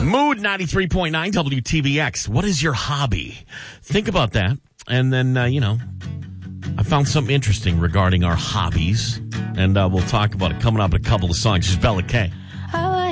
Mood 93.9 WTBX. What is your hobby? Think about that. And then, I found something interesting regarding our hobbies. And we'll talk about it coming up in a couple of songs. This is Bella K.